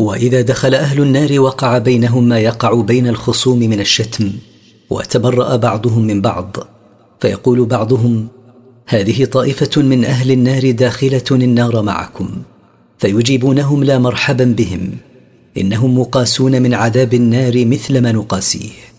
وإذا دخل أهل النار وقع بينهم ما يقع بين الخصوم من الشتم، وتبرأ بعضهم من بعض، فيقول بعضهم: هذه طائفة من أهل النار داخلة النار معكم، فيجيبونهم: لا مرحبا بهم، إنهم مقاسون من عذاب النار مثل ما نقاسيه.